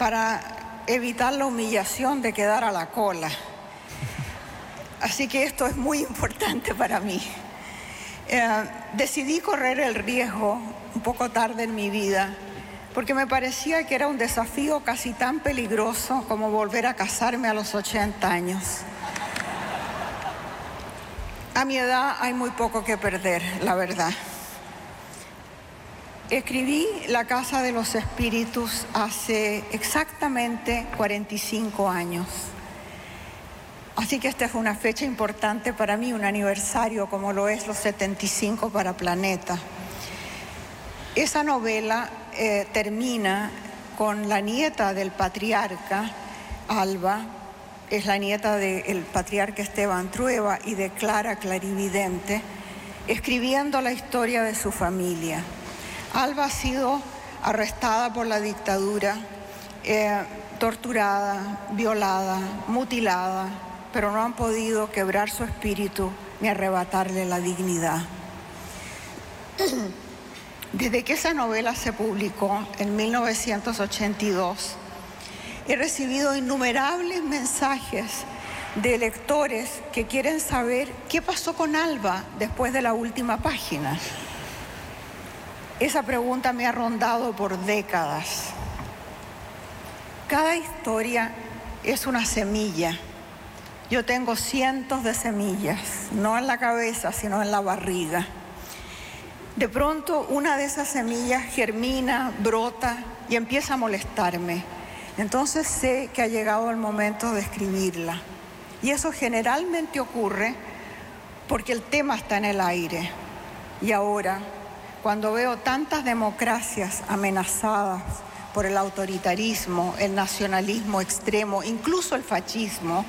para evitar la humillación de quedar a la cola. Así que esto es muy importante para mí. Decidí correr el riesgo un poco tarde en mi vida, porque me parecía que era un desafío casi tan peligroso como volver a casarme a los 80 años. A mi edad hay muy poco que perder, la verdad. Escribí La Casa de los Espíritus hace exactamente 45 años. Así que esta es una fecha importante para mí, un aniversario como lo es los 75 para Planeta. Esa novela termina con la nieta del patriarca, Alba, es la nieta del patriarca Esteban Trueba y de Clara Clarividente, escribiendo la historia de su familia. Alba ha sido arrestada por la dictadura, torturada, violada, mutilada, pero no han podido quebrar su espíritu ni arrebatarle la dignidad. Desde que esa novela se publicó en 1982, he recibido innumerables mensajes de lectores que quieren saber qué pasó con Alba después de la última página. Esa pregunta me ha rondado por décadas. Cada historia es una semilla. Yo tengo cientos de semillas, no en la cabeza, sino en la barriga. De pronto, una de esas semillas germina, brota y empieza a molestarme. Entonces sé que ha llegado el momento de escribirla. Y eso generalmente ocurre porque el tema está en el aire. Y ahora, cuando veo tantas democracias amenazadas por el autoritarismo, el nacionalismo extremo, incluso el fascismo,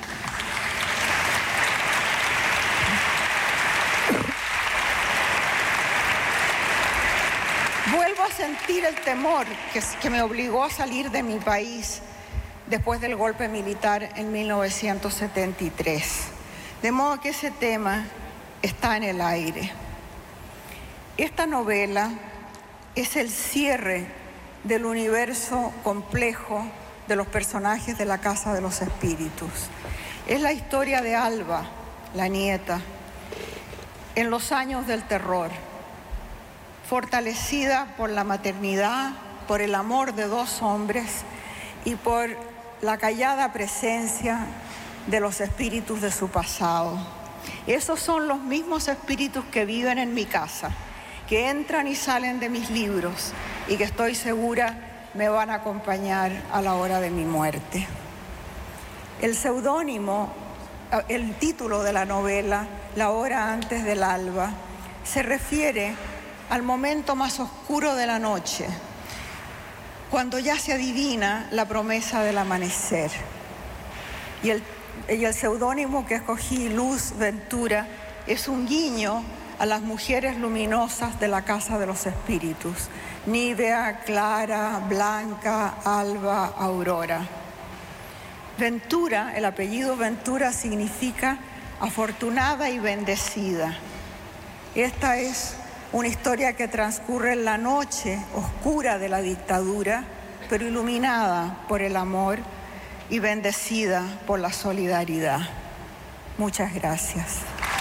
vuelvo a sentir el temor que me obligó a salir de mi país después del golpe militar en 1973. De modo que ese tema está en el aire. Esta novela es el cierre del universo complejo de los personajes de La Casa de los Espíritus. Es la historia de Alba, la nieta, en los años del terror, fortalecida por la maternidad, por el amor de dos hombres y por la callada presencia de los espíritus de su pasado. Esos son los mismos espíritus que viven en mi casa, que entran y salen de mis libros y que estoy segura me van a acompañar a la hora de mi muerte. El seudónimo, el título de la novela, La hora antes del alba, se refiere al momento más oscuro de la noche, cuando ya se adivina la promesa del amanecer. Y el seudónimo que escogí, Luz Ventura, es un guiño a las mujeres luminosas de la Casa de los Espíritus: Nívea, Clara, Blanca, Alba, Aurora. Ventura, el apellido Ventura significa afortunada y bendecida. Esta es una historia que transcurre en la noche oscura de la dictadura, pero iluminada por el amor y bendecida por la solidaridad. Muchas gracias.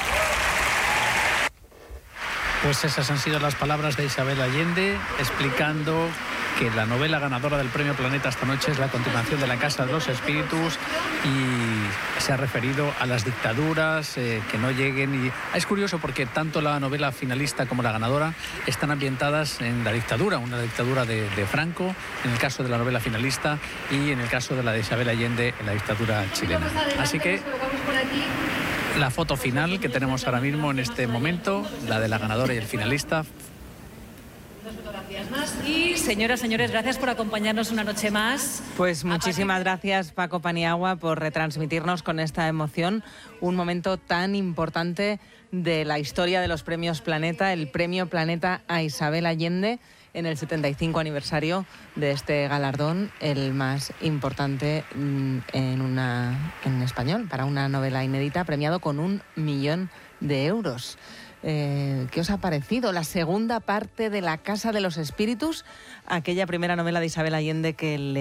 Pues esas han sido las palabras de Isabel Allende, explicando que la novela ganadora del Premio Planeta esta noche es la continuación de La Casa de los Espíritus, y se ha referido a las dictaduras que no lleguen. Y es curioso porque tanto la novela finalista como la ganadora están ambientadas en la dictadura, una dictadura de Franco, en el caso de la novela finalista, y en el caso de la de Isabel Allende, en la dictadura chilena. Así que la foto final que tenemos ahora mismo en este momento, la de la ganadora y el finalista. Y señoras, señores, gracias por acompañarnos una noche más. Pues muchísimas gracias, Paco Paniagua, por retransmitirnos con esta emoción un momento tan importante de la historia de los premios Planeta, el Premio Planeta a Isabel Allende, en el 75 aniversario de este galardón, el más importante en español, para una novela inédita, premiado con 1 millón de euros. ¿Qué os ha parecido la segunda parte de La Casa de los Espíritus, aquella primera novela de Isabel Allende que